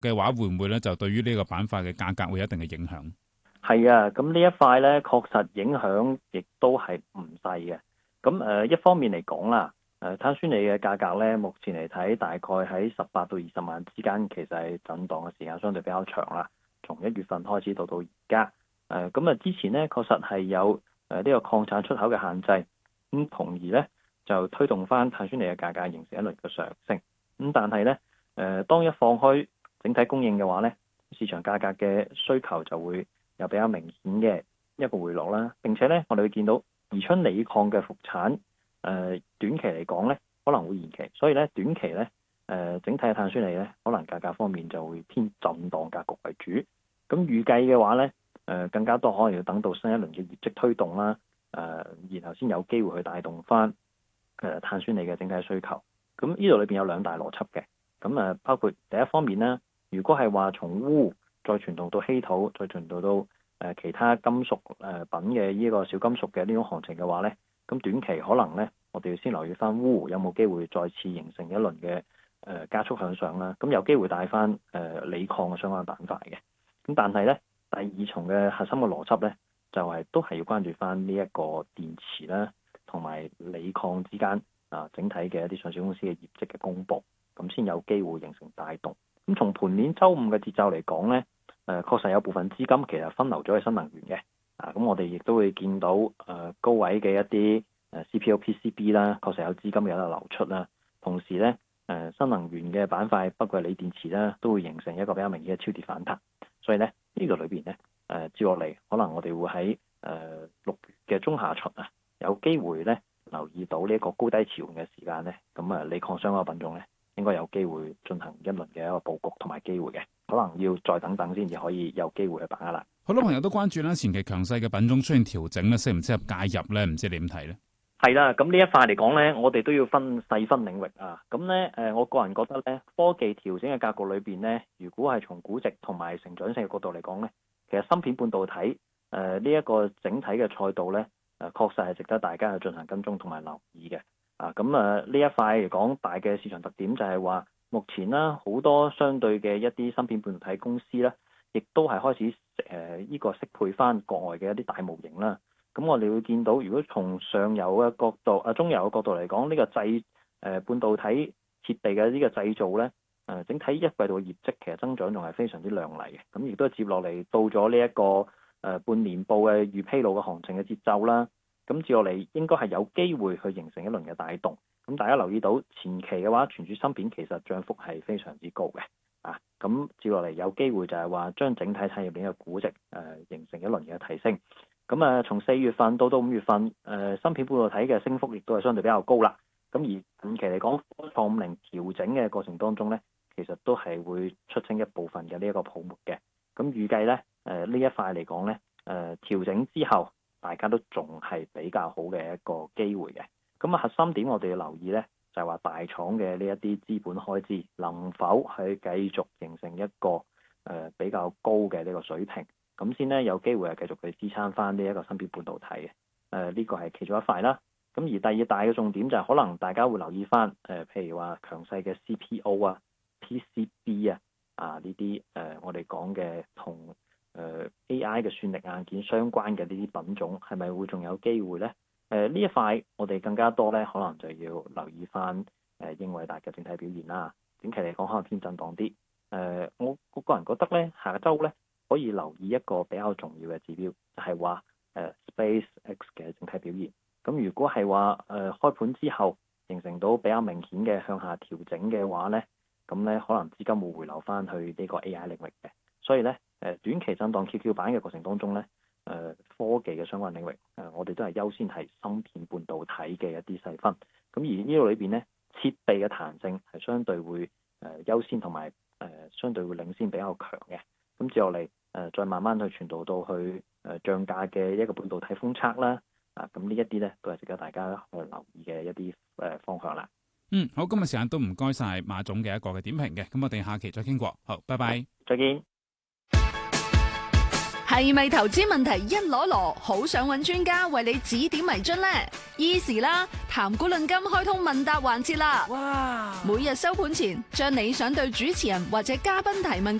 嘅話，會唔會咧就對於呢個板塊嘅價格會有一定嘅影響？ 係啊，咁呢一塊咧確實影響亦都係唔細嘅。咁一方面嚟講啦，碳酸鋰嘅價格咧，目前嚟睇大概喺18到20萬之間，其實係震盪嘅時間相對比較長啦。從1月份開始到而家，咁之前咧確實係有呢個礦產出口嘅限制，咁從而咧就推動翻碳酸鋰嘅價格形成一輪嘅上升。咁但係咧當一放開整體供應嘅話咧，市場價格嘅需求就會有比較明顯嘅一個回落啦。並且咧我哋會見到宜春鋰礦嘅復產，短期嚟講咧可能會延期，所以咧短期咧整體嘅碳酸鋰咧可能價格方面就會偏震盪格局為主。咁預計嘅話咧更加多可能要等到新一輪嘅業績推動啦，然後先有機會去帶動翻碳酸鋰嘅整體需求。咁呢度裏邊有兩大邏輯嘅，咁包括第一方面啦，如果係話從鎢再傳導到稀土，再傳導到其他金屬品嘅呢個小金屬嘅呢種行情嘅話咧，咁短期可能咧我哋要先留意翻鎢有冇機會再次形成一輪嘅加速向上啦，咁有機會帶翻鋰礦嘅相關板塊嘅。咁但係咧第二重嘅核心嘅邏輯咧，就係都係要關注翻呢一個電池啦，同埋鋰礦之間整體嘅一啲上市公司嘅業績嘅公佈，咁先有機會形成帶動。咁從盤面週五嘅節奏嚟講咧，確實有部分資金其實分流咗去新能源嘅，咁我哋亦都會見到高位嘅一啲CPO、PCB 啦，確實有資金有得流出啦。同時咧新能源嘅板塊，包括鋰電池啦，都會形成一個比較明顯嘅超跌反彈。所以咧呢個裏邊咧接落嚟，可能我哋會喺6月嘅中下旬有機會咧留意到呢一個高低潮嘅時間咧，咁鋰礦相關品種咧應該有機會進行一輪嘅一個佈局同埋機會嘅，可能要再等等先至可以有機會去把握啦。 好多朋友都關注啦，前期強勢嘅品種出現調整咧，適唔適合介入咧？唔知你點睇咧？ 係啦，咁呢一塊嚟講咧，我哋都要細分領域啊。咁咧我個人覺得咧，科技調整嘅格局裏邊咧，如果係從估值同埋成長性嘅角度嚟講咧，其實芯片半導體呢一個整體嘅賽道咧，確實係值得大家去進行跟蹤同埋留意嘅。咁呢一塊嚟講，大嘅市場特點就係話，目前啦好多相對嘅一啲芯片半導體公司咧，亦都係開始呢個適配翻國外嘅一啲大模型啦。咁我哋會見到，如果從上游嘅角度、中游嘅角度嚟講，呢個半導體設備嘅呢個製造咧，整體一季度嘅業績其實增長仲係非常之亮麗嘅。咁亦都接落嚟到咗呢一個半年報嘅預披露嘅行情嘅節奏啦。咁接落嚟應該係有機會去形成一輪嘅帶動。咁大家留意到前期嘅話，存儲芯片其實漲幅係非常之高嘅。咁接落嚟有機會就係話將整體產業鏈嘅估值形成一輪嘅提升。咁從4月份到5月份，芯片半導體嘅升幅亦都係相對比較高啦。咁而近期嚟講，科創50調整嘅過程當中咧，其實都係會出清一部分嘅呢一個泡沫嘅。咁預計咧，呢一塊嚟講咧，調整之後，大家都仲係比較好嘅一個機會嘅。咁核心點我哋要留意咧，就係話大廠嘅呢一啲資本開支能否係繼續形成一個比較高嘅呢個水平。咁先咧有機會係繼續去支撐翻呢一個芯片半導體嘅，呢個係其中一塊啦。咁而第二大嘅重點就係可能大家會留意翻，譬如話強勢嘅 CPO 啊、PCB 呢啲我哋講嘅同AI 嘅算力硬件相關嘅呢啲品種，係咪會仲有機會咧？呢一塊我哋更加多咧，可能就要留意翻英偉達嘅整體表現啦。短期嚟講可能偏震盪啲。我個人覺得咧，下周咧，可以留意一個比較重要嘅指標，就係話SpaceX 嘅整體表現。咁如果係話開盤之後形成到比較明顯嘅向下調整嘅話咧，咁咧可能資金會回流翻去呢個 AI 領域嘅。所以咧短期震盪蹺板嘅過程當中咧，科技嘅相關領域我哋都係優先係芯片半導體嘅一啲細分。咁而呢度裏邊咧，設備嘅彈性係相對會優先同埋相對會領先比較強嘅。咁接落嚟再慢慢去傳導到去漲價嘅一個半導體封測啦。咁呢一啲咧都係值得大家去留意嘅一啲方向啦。 好，今日時間都唔該晒馬總嘅一個嘅點評嘅，咁我哋下期再傾過。好，拜拜， 再見。 係咪投資問題一籮籮，好想揾專家為你指點迷津呢？Easy 啦，談股論金開通問答環節啦！哇！每日收盤前，將你想對主持人或者嘉賓提問嘅